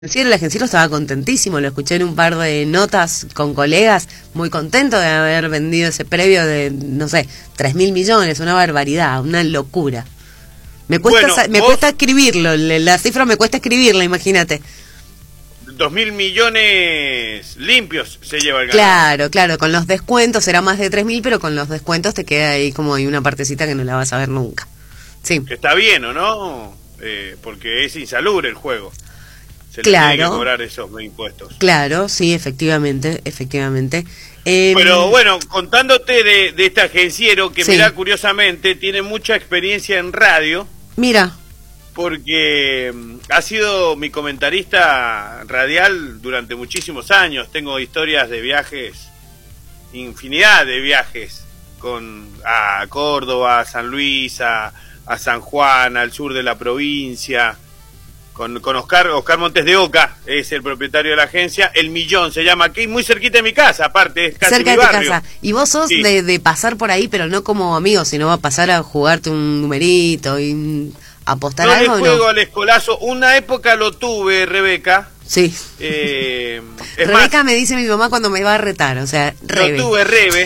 Sí, el agenciero estaba contentísimo, lo escuché en un par de notas con colegas, muy contento de haber vendido ese previo de, no sé, 3.000 millones, una barbaridad, una locura. Me cuesta escribirlo, la cifra me cuesta escribirla, imagínate. 2.000 millones limpios se lleva el ganador. Claro, con los descuentos será más de 3.000, pero con los descuentos te queda ahí como hay una partecita que no la vas a ver nunca. Sí. Que está bien, ¿o no? Porque es insalubre el juego. Se claro, le tiene que cobrar esos impuestos. Claro, sí, efectivamente. Pero bueno, contándote de este agenciero que, sí, mirá, curiosamente, tiene mucha experiencia en radio. Mira. Porque ha sido mi comentarista radial durante muchísimos años. Tengo historias de viajes, infinidad de viajes, a Córdoba, a San Luis, a San Juan, al sur de la provincia. Con Oscar Montes de Oca, es el propietario de la agencia. El Millón se llama, aquí muy cerquita de mi casa, aparte, es casi cerca mi de barrio. Tu casa. Y vos sos sí, de pasar por ahí, pero no como amigo, sino va a pasar a jugarte un numerito y apostar no algo. Le juego ¿no? al escolazo. Una época lo tuve, Rebeca. Sí. Rebeca más, me dice mi mamá cuando me va a retar, o sea, Rebe. Lo tuve, Rebe.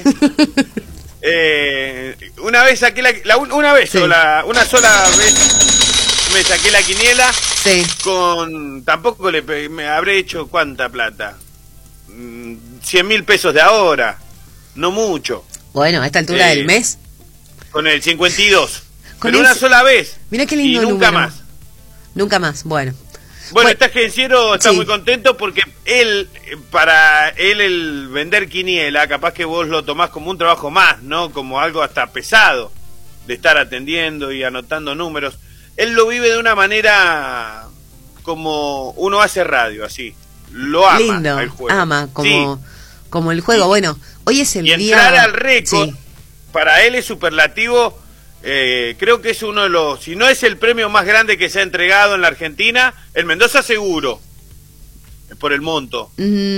Una vez saqué una sola vez me saqué la quiniela. Sí. Tampoco me habré hecho cuánta plata. 100.000 pesos de ahora. No mucho. Bueno, a esta altura del mes. Con el 52. Pero una sola vez. Mira qué lindo y nunca número. más. Nunca más, bueno. Bueno, este agenciero está sí, muy contento porque para él el vender quiniela, capaz que vos lo tomás como un trabajo más, ¿no? Como algo hasta pesado de estar atendiendo y anotando números. Él lo vive de una manera como uno hace radio, así. Lo ama. Lindo, al juego. ama, como, sí, como el juego. Bueno, hoy es el día... Y entrar al récord, sí, para él es superlativo. Creo que es uno de los, si no es el premio más grande que se ha entregado en la Argentina, el Mendoza seguro, por el monto.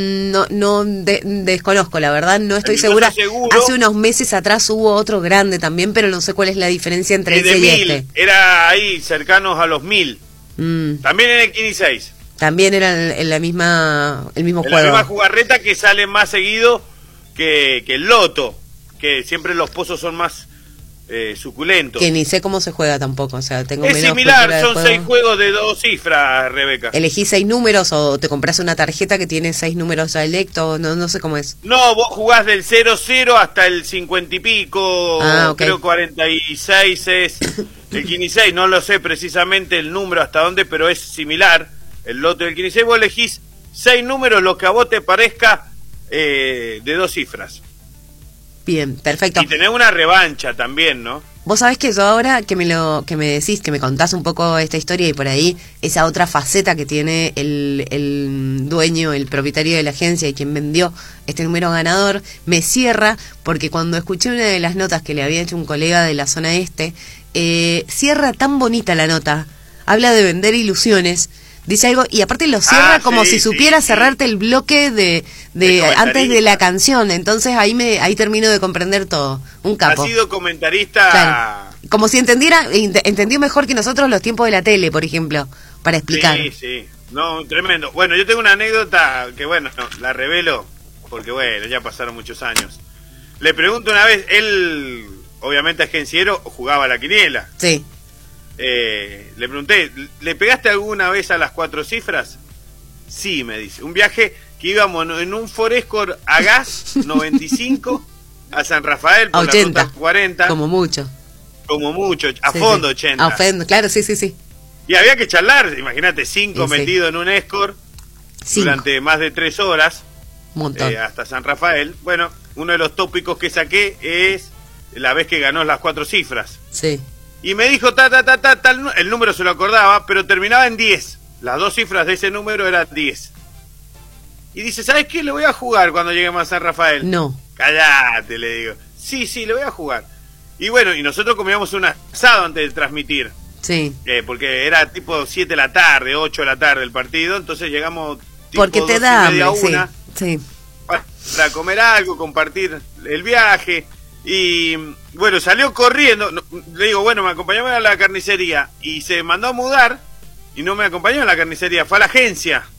Desconozco, la verdad, no estoy segura. Seguro, hace unos meses atrás hubo otro grande también, pero no sé cuál es la diferencia entre ese y este. Era ahí, cercanos a los 1.000. También en el 15 También era el mismo juego. La misma jugarreta que sale más seguido que el loto, que siempre los pozos son más suculentos. Que ni sé cómo se juega tampoco, o sea, tengo es menos similar, son 6 juegos de 2 cifras, Rebeca. ¿Elegís 6 números o te compras una tarjeta que tiene 6 números ya electos? No sé cómo es. No, vos jugás del 00 hasta el 50 y pico, okay, creo 46 es el 15, no lo sé precisamente el número hasta dónde, pero es similar. El loto del 15, vos elegís 6 números, lo que a vos te parezca de 2 cifras. Bien, perfecto. Y tenés una revancha también, ¿no? Vos sabés que yo ahora que me decís, que me contás un poco esta historia y por ahí esa otra faceta que tiene el dueño, el propietario de la agencia y quien vendió este número ganador, me cierra porque cuando escuché una de las notas que le había hecho un colega de la zona este, cierra tan bonita la nota, habla de vender ilusiones. Dice algo, y aparte lo cierra como si supiera cerrarte el bloque de antes de la canción. Entonces ahí termino de comprender todo. Un capo. Ha sido comentarista. Claro. Como si entendió mejor que nosotros los tiempos de la tele, por ejemplo, para explicar. Sí. No, tremendo. Bueno, yo tengo una anécdota que, bueno, la revelo, porque, bueno, ya pasaron muchos años. Le pregunto una vez, él, obviamente agenciero, jugaba a la quiniela. Sí. Le pregunté, ¿le pegaste alguna vez a las 4 cifras? Sí, me dice. Un viaje que íbamos en un Forescore a gas 95 a San Rafael por 80, la ruta 40. Como mucho, a fondo 80. A fondo, claro, sí. Y había que charlar, imagínate, 5 metidos en un Escort durante más de 3 horas. Montón. Hasta San Rafael. Bueno, uno de los tópicos que saqué es la vez que ganó las 4 cifras. Sí. Y me dijo, el número se lo acordaba, pero terminaba en 10. Las 2 cifras de ese número eran 10. Y dice, ¿sabes qué? Le voy a jugar cuando lleguemos a San Rafael. No. Cállate, le digo. Sí, le voy a jugar. Y bueno, y nosotros comíamos un asado antes de transmitir. Sí. Porque era tipo 7 de la tarde, 8 de la tarde el partido, entonces llegamos tipo porque te 2 da y media, hambre, 1. Sí. Para comer algo, compartir el viaje. Y bueno, salió corriendo. Le digo, bueno, me acompañaba a la carnicería. Y se mandó a mudar y no me acompañó a la carnicería, fue a la agencia.